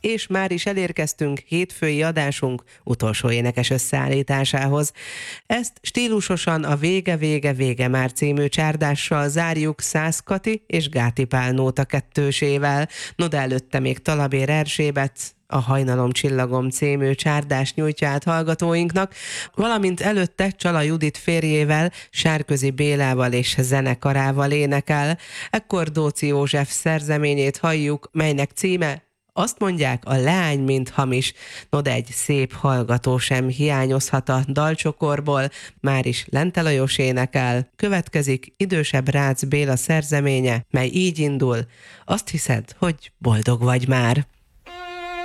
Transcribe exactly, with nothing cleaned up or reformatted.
és már is elérkeztünk hétfői adásunk utolsó énekes összeállításához. Ezt stílusosan a Vége, vége, vége már című csárdással zárjuk Szász Kati és Gáti Pál nóta kettősével, no de előtte még Talabér Erzsébet a Hajnalom csillagom című csárdást nyújtja át hallgatóinknak, valamint előtte Csala Judit férjével, Sárközi Bélával és zenekarával énekel. Ekkor Dóczy József szerzeményét halljuk, melynek címe Azt mondják, a leány mint hamis, no de egy szép hallgató sem hiányozhat a dalcsokorból, már is Lente Lajos énekel. Következik idősebb Rácz Béla szerzeménye, mely így indul: Azt hiszed, hogy boldog vagy már.